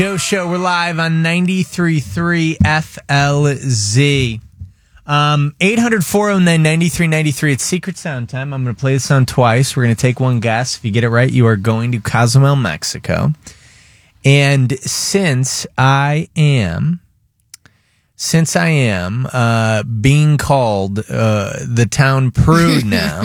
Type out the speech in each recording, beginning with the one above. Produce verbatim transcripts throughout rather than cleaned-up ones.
Joe Show, we're live on ninety-three point three F L Z. Um, eight hundred, four oh nine, ninety-three ninety-three. It's Secret Sound time. I'm going to play the sound twice. We're going to take one guess. If you get it right, you are going to Cozumel, Mexico. And since I am, since I am uh, being called uh, the town prude now,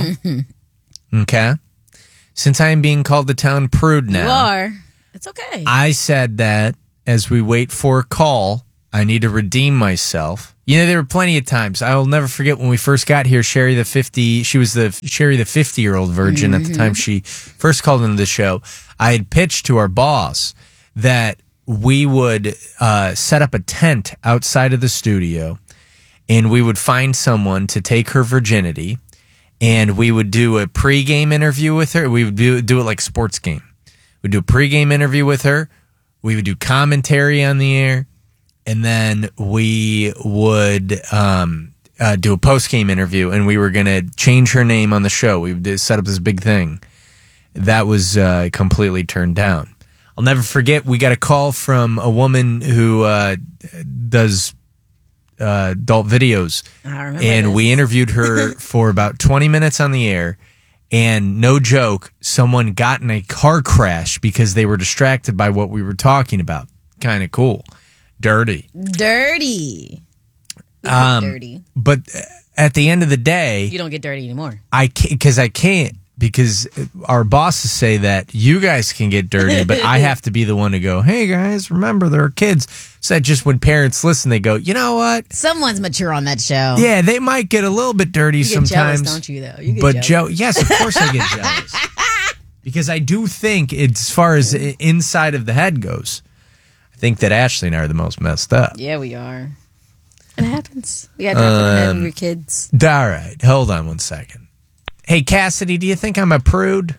okay? Since I am being called the town prude now. You are. It's okay. I said that as we wait for a call, I need to redeem myself. You know, there were plenty of times. I will never forget when we first got here, Sherry the fifty, she was the Sherry the fifty-year-old virgin mm-hmm. at the time she first called into the show. I had pitched to our boss that we would uh, set up a tent outside of the studio and we would find someone to take her virginity and we would do a pregame interview with her. We would do, do it like a sports game. We'd do a pregame interview with her. We would do commentary on the air. And then we would um, uh, do a postgame interview. And we were going to change her name on the show. We would set up this big thing. That was uh, completely turned down. I'll never forget, we got a call from a woman who uh, does uh, adult videos. I remember and this. We interviewed her for about twenty minutes on the air. And no joke, someone got in a car crash because they were distracted by what we were talking about. Kind of cool. Dirty. Dirty. Um, dirty. But at the end of the day... You don't get dirty anymore. I can't, because I can't. Because our bosses say that you guys can get dirty, but I have to be the one to go, hey, guys, remember, there are kids. So that just when parents listen, they go, you know what? Someone's mature on that show. Yeah, they might get a little bit dirty you get sometimes. Jealous, don't you, though? You get but jealous. Joe, yes, of course I get jealous. Because I do think, it's, as far as inside of the head goes, I think that Ashley and I are the most messed up. Yeah, we are. It happens. We got to have um, your kids. All right, hold on one second. Hey, Cassidy, do you think I'm a prude?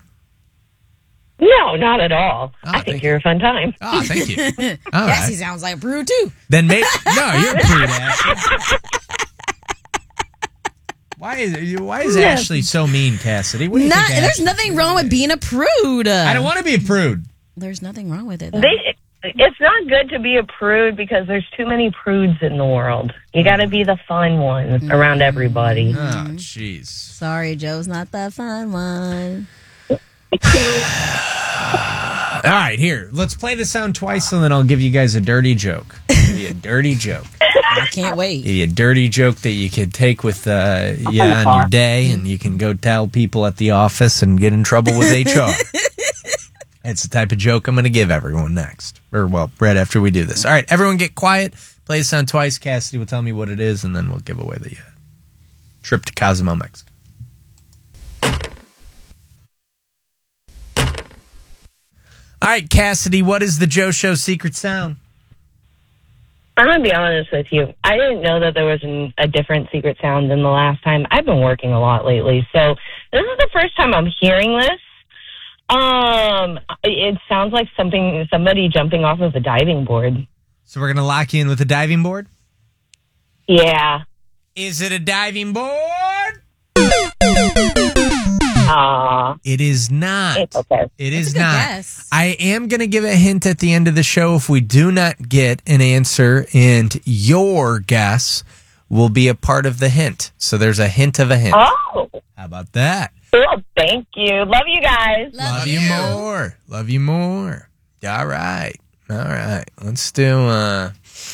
No, not at all. Oh, I think you're you. a fun time. Oh, thank you. All Cassie right. sounds like a prude, too. Then maybe... No, you're a prude, Ashley. Why is, why is yes. Ashley so mean, Cassidy? What do you not, think there's nothing wrong with being a prude. I don't want to be a prude. There's nothing wrong with it, though. They, it's not good to be a prude because there's too many prudes in the world. You got to be the fun one mm. around everybody. Oh, jeez. Sorry, Joe's not the fun one. All right, here. Let's play the sound twice, and then I'll give you guys a dirty joke. Give you a dirty joke. I can't wait. Give you a dirty joke that you could take with uh, you on your day, and you can go tell people at the office and get in trouble with H R. That's the type of joke I'm going to give everyone next. Or, well, right after we do this. All right, everyone get quiet. Play the sound twice. Cassidy will tell me what it is, and then we'll give away the uh, trip to Cozumel, Mexico. All right, Cassidy, what is the Joe Show secret sound? I'm going to be honest with you. I didn't know that there was an, a different secret sound than the last time. I've been working a lot lately, so this is the first time I'm hearing this. Um, it sounds like something, somebody jumping off of a diving board. So we're going to lock you in with a diving board? Yeah. Is it a diving board? Uh, it is not. It's okay. It is That's a good not. guess. I am going to give a hint at the end of the show if we do not get an answer, and your guess will be a part of the hint. So there's a hint of a hint. Oh. How about that? Cool. Thank you. Love you guys. Love, Love you. you more. Love you more. All right. All right. Let's do... Uh...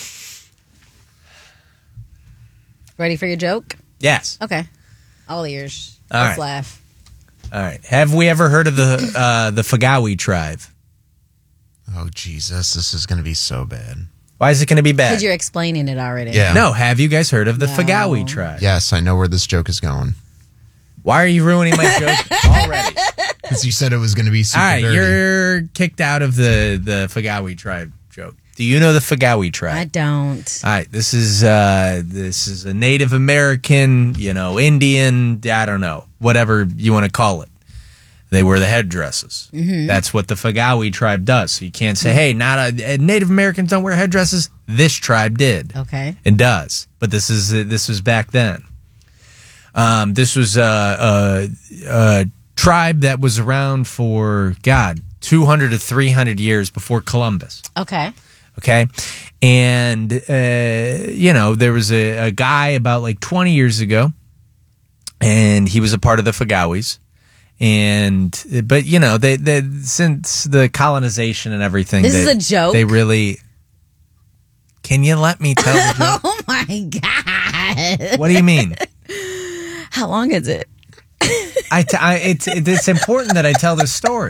Ready for your joke? Yes. Okay. All ears. All Let's right. laugh. All right. Have we ever heard of the uh, the Fagawi tribe? Oh, Jesus. This is going to be so bad. Why is it going to be bad? Because you're explaining it already. Yeah. No. Have you guys heard of the No. Fagawi tribe? Yes, I know where this joke is going. Why are you ruining my joke already? Because you said it was going to be super All right. dirty. You're kicked out of the, the Fagawi tribe joke. Do you know the Fagawi tribe? I don't. All right, this is uh, this is a Native American, you know, Indian, I don't know, whatever you want to call it. They wear the headdresses. Mm-hmm. That's what the Fagawi tribe does. So you can't say, hey, not a, Native Americans don't wear headdresses. This tribe did. Okay. It does. But this is this was back then. Um, this was a, a, a tribe that was around for, God, two hundred to three hundred years before Columbus. Okay. Okay. And, uh, you know, there was a, a guy about like twenty years ago, and he was a part of the Fagawis. And, but, you know, they, they since the colonization and everything. This they, is a joke? They really. Can you let me tell the joke? Oh my God. What do you mean? How long is it? I, t- I it's it's important that I tell this story.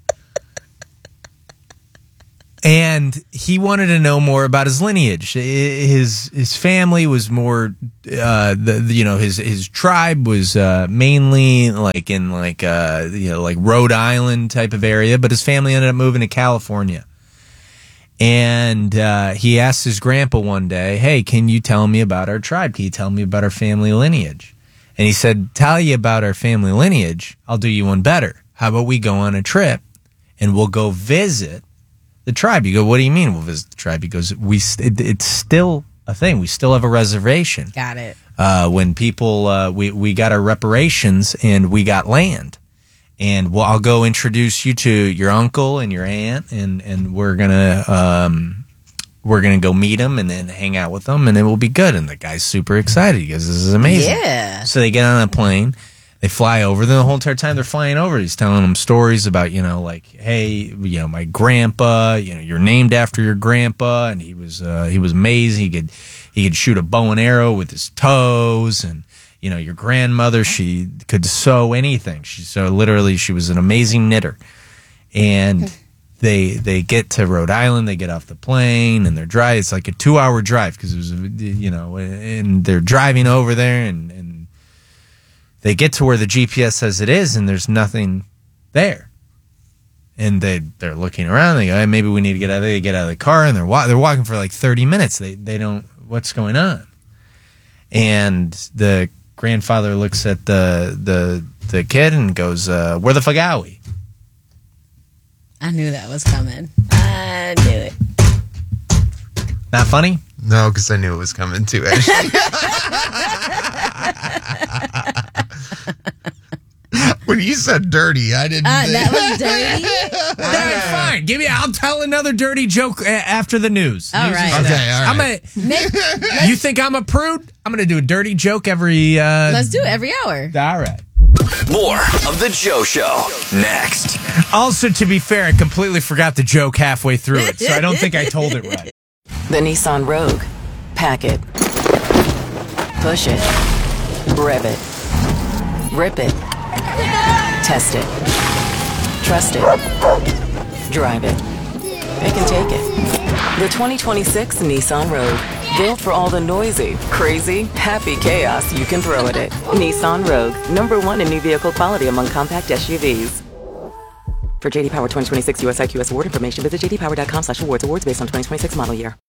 And he wanted to know more about his lineage. His his family was more, uh, the, the you know his his tribe was uh, mainly like in like uh, you know like Rhode Island type of area, but his family ended up moving to California. And uh, he asked his grandpa one day, "Hey, can you tell me about our tribe? Can you tell me about our family lineage?" And he said, "Tell you about our family lineage, I'll do you one better. How about we go on a trip and we'll go visit the tribe?" You go, "What do you mean we'll visit the tribe?" He goes, "We it, it's still a thing. We still have a reservation. Got it. Uh, when people uh, we we got our reparations and we got land, and well, I'll go introduce you to your uncle and your aunt, and and we're gonna um, we're gonna go meet them and then hang out with them, and it will be good." And the guy's super excited. He goes, "This is amazing." Yeah. So they get on a plane. They fly over. Then the whole entire time they're flying over, he's telling them stories about, you know, like, "Hey, you know, my grandpa, you know, you're named after your grandpa, and he was uh, he was amazing. He could he could shoot a bow and arrow with his toes, and you know, your grandmother, she could sew anything. She so literally she was an amazing knitter." And they they get to Rhode Island, they get off the plane, and they're driving. It's like a two hour drive because it was, you know, and they're driving over there, and, and they get to where the G P S says it is, and there's nothing there. And they they're looking around. They go, "Hey, maybe we need to get out." They get out of the car, and they're wa- they're walking for like thirty minutes. They they don't what's going on. And the grandfather looks at the the the kid and goes, uh, "We're the Fagawi." I knew that was coming. I knew it. Not funny? No, because I knew it was coming too. When you said dirty, I didn't. Uh, think- that was dirty. All right, fine. Give me. I'll tell another dirty joke a- after the news. All News right. is Okay, next. all I'm right. gonna, Make, you think I'm a prude? I'm going to do a dirty joke every. Uh, let's do it every hour. All right. More of The Joe Show next. Also, to be fair, I completely forgot the joke halfway through it, so I don't think I told it right. The Nissan Rogue. Pack it. Push it. Rev it. Rip it. Test it. Trust it. Drive it. It can take it. The twenty twenty-six Nissan Rogue. Built for all the noisy, crazy, happy chaos you can throw at it. Nissan Rogue. Number one in new vehicle quality among compact S U Vs. For J D Power twenty twenty-six U S I Q S award information, visit j d power dot com slash awards. Awards based on twenty twenty-six model year.